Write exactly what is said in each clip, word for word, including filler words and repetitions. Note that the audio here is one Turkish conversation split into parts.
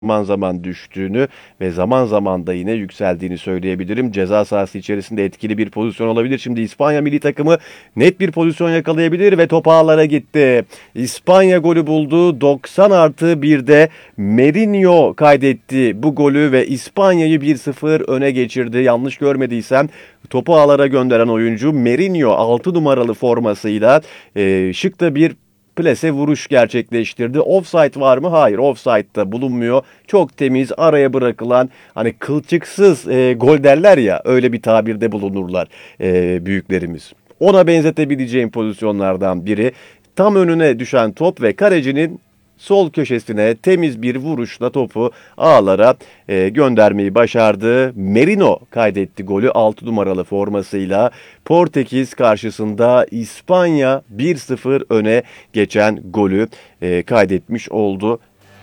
zaman zaman düştüğünü ve zaman zaman da yine yükseldiğini söyleyebilirim. Ceza sahası içerisinde etkili bir pozisyon olabilir. Şimdi İspanya milli takımı net bir pozisyon yakalayabilir ve top ağlara gitti. İspanya golü buldu. doksan artı birde Mourinho kaydetti bu golü ve İspanya'yı bir sıfır öne geçirdi. Yanlış görmediysem topu ağlara gönderen oyuncu Mourinho altı numaralı formasıyla e, şık da bir plase vuruş gerçekleştirdi. Offside var mı? Hayır, offside'da bulunmuyor. Çok temiz, araya bırakılan, hani kılçıksız e, gol derler ya, öyle bir tabirde bulunurlar e, büyüklerimiz. Ona benzetebileceğim pozisyonlardan biri. Tam önüne düşen top ve kalecinin sol köşesine temiz bir vuruşla topu ağlara e, göndermeyi başardı. Merino kaydetti golü altı numaralı formasıyla. Portekiz karşısında İspanya bir sıfır öne geçen golü e, kaydetmiş oldu.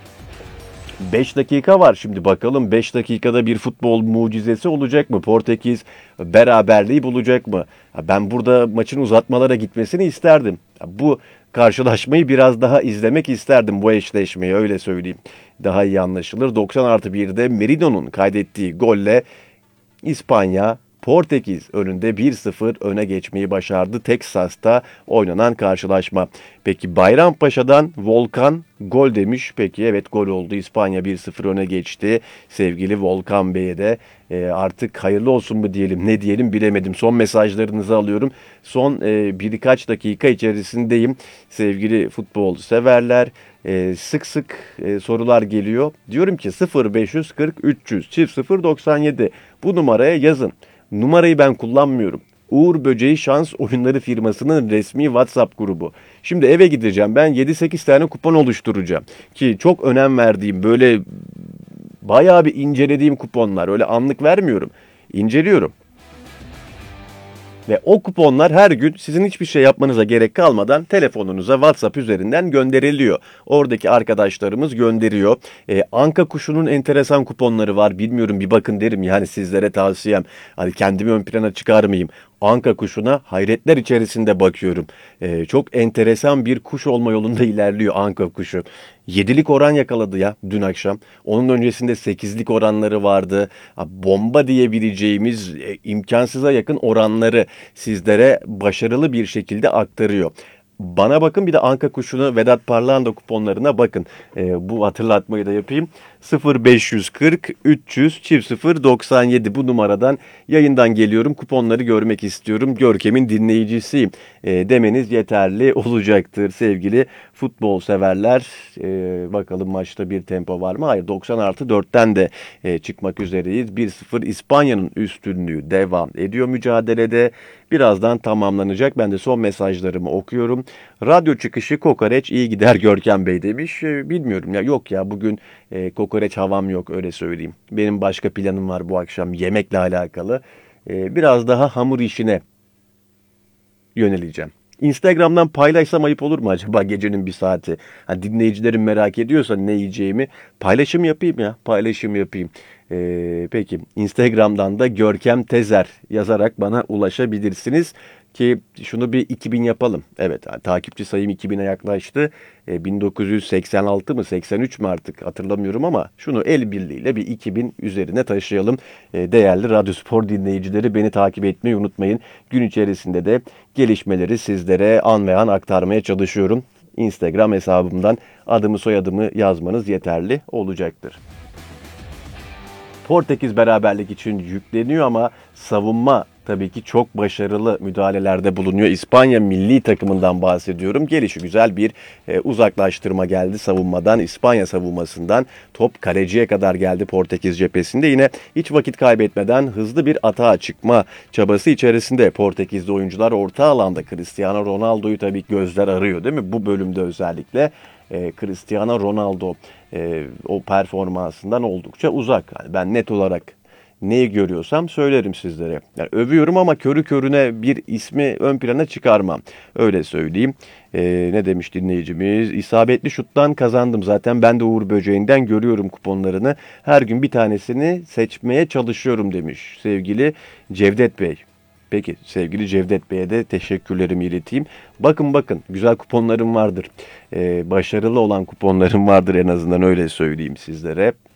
beş dakika var şimdi, bakalım beş dakikada bir futbol mucizesi olacak mı? Portekiz beraberliği bulacak mı? Ben burada maçın uzatmalara gitmesini isterdim. Bu karşılaşmayı biraz daha izlemek isterdim, bu eşleşmeyi, öyle söyleyeyim. Daha iyi anlaşılır. doksan artı birde Merino'nun kaydettiği golle İspanya Portekiz önünde bir sıfır öne geçmeyi başardı. Teksas'ta oynanan karşılaşma. Peki Bayrampaşa'dan Volkan gol demiş. Peki evet, gol oldu. İspanya bir sıfır öne geçti. Sevgili Volkan Bey'e de e, artık hayırlı olsun mu diyelim, ne diyelim bilemedim. Son mesajlarınızı alıyorum. Son e, birkaç dakika içerisindeyim. Sevgili futbol severler, e, sık sık e, sorular geliyor. Diyorum ki sıfır beş kırk üç yüz çift sıfır doksan yedi bu numaraya yazın. Numarayı ben kullanmıyorum. Uğur Böceği Şans Oyunları firmasının resmi WhatsApp grubu. Şimdi eve gideceğim. Ben yedi sekiz tane kupon oluşturacağım. Ki çok önem verdiğim, böyle bayağı bir incelediğim kuponlar. Öyle anlık vermiyorum. İnceliyorum. Ve o kuponlar her gün sizin hiçbir şey yapmanıza gerek kalmadan telefonunuza WhatsApp üzerinden gönderiliyor. Oradaki arkadaşlarımız gönderiyor. Ee, Anka Kuşu'nun enteresan kuponları var. Bilmiyorum, bir bakın derim yani, sizlere tavsiyem. Hani kendimi ön plana çıkarmayayım. Anka Kuşu'na hayretler içerisinde bakıyorum. Ee, çok enteresan bir kuş olma yolunda ilerliyor Anka Kuşu. Yedilik oran yakaladı ya dün akşam. Onun öncesinde sekizlik oranları vardı. Bomba diyebileceğimiz e, imkansıza yakın oranları sizlere başarılı bir şekilde aktarıyor. Bana bakın, bir de Anka Kuşu'nu Vedat Parlağan da kuponlarına bakın. E, bu hatırlatmayı da yapayım. sıfır beş kırk üç yüz çift sıfır doksan yedi bu numaradan yayından geliyorum. Kuponları görmek istiyorum. Görkem'in dinleyicisiyim e, demeniz yeterli olacaktır sevgili futbol severler. E, bakalım maçta bir tempo var mı? Hayır, doksan artı dörtten de e, çıkmak üzereyiz. bir sıfır İspanya'nın üstünlüğü devam ediyor mücadelede. Birazdan tamamlanacak. Ben de son mesajlarımı okuyorum. Radyo çıkışı kokoreç iyi gider Görkem Bey demiş. E, bilmiyorum ya, yok ya, bugün e, kokoreç havam yok, öyle söyleyeyim. Benim başka planım var bu akşam yemekle alakalı. E, biraz daha hamur işine yöneleceğim. Instagram'dan paylaşsam ayıp olur mu acaba gecenin bir saati? Hani dinleyicilerim merak ediyorsa ne yiyeceğimi, paylaşım yapayım ya. Paylaşım yapayım. Ee, peki Instagram'dan da Görkem Tezer yazarak bana ulaşabilirsiniz. Ki şunu bir iki bin yapalım. Evet, takipçi sayım iki bine yaklaştı. E, bin dokuz yüz seksen altı mı seksen üç mü artık hatırlamıyorum ama şunu el birliğiyle bir iki bin üzerine taşıyalım. E, değerli Radyospor dinleyicileri, beni takip etmeyi unutmayın. Gün içerisinde de gelişmeleri sizlere an ve an aktarmaya çalışıyorum. Instagram hesabımdan adımı soyadımı yazmanız yeterli olacaktır. Portekiz beraberlik için yükleniyor ama savunma tabii ki çok başarılı müdahalelerde bulunuyor. İspanya milli takımından bahsediyorum. Gelişi güzel bir e, uzaklaştırma geldi savunmadan. İspanya savunmasından top kaleciye kadar geldi Portekiz cephesinde. Yine hiç vakit kaybetmeden hızlı bir atağa çıkma çabası içerisinde Portekizli oyuncular orta alanda Cristiano Ronaldo'yu tabii gözler arıyor, değil mi? Bu bölümde özellikle e, Cristiano Ronaldo e, o performansından oldukça uzak. Yani ben net olarak neyi görüyorsam söylerim sizlere. Yani övüyorum ama körü körüne bir ismi ön plana çıkarmam. Öyle söyleyeyim. Ee, ne demiş dinleyicimiz? İsabetli şuttan kazandım. Zaten ben de Uğur Böceği'nden görüyorum kuponlarını. Her gün bir tanesini seçmeye çalışıyorum demiş sevgili Cevdet Bey. Peki sevgili Cevdet Bey'e de teşekkürlerimi ileteyim. Bakın bakın güzel kuponlarım vardır. Ee, başarılı olan kuponlarım vardır en azından öyle söyleyeyim sizlere.